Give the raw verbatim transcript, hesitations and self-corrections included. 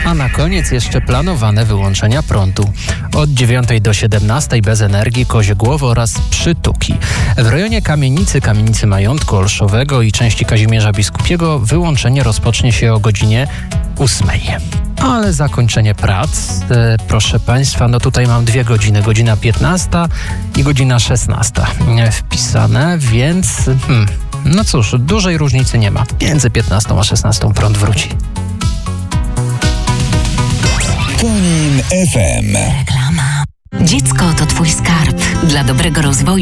A na koniec jeszcze planowane wyłączenia prądu. Od dziewiątej do siedemnastej bez energii Koziegłowo oraz Przytuki. W rejonie Kamienicy, Kamienicy Majątku Olszowego i części Kazimierza Biskupiego wyłączenie rozpocznie się o godzinie ósmej. Ale zakończenie prac, e, proszę Państwa, no tutaj mam dwie godziny, godzina piętnasta i godzina szesnasta e, wpisane, więc hmm, no cóż, dużej różnicy nie ma. Między piętnastą a szesnastą prąd wróci. Konin F M. Reklama. Dziecko to twój skarb. Dla dobrego rozwoju